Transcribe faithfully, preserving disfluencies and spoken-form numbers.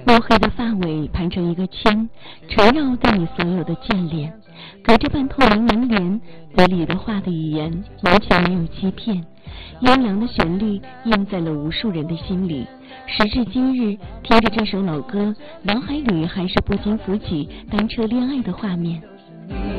乌黑的发尾盘成一个圈，缠绕在你所有的眷恋。隔着半透明门帘，嘴里的话的语言完全没有欺骗。悠扬的旋律印在了无数人的心里。时至今日，听着这首老歌，脑海里还是不禁浮起单车恋爱的画面。